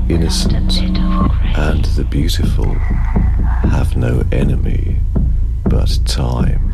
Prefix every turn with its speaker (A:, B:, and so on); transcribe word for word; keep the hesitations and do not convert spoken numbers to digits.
A: innocent and the beautiful have no enemy but time.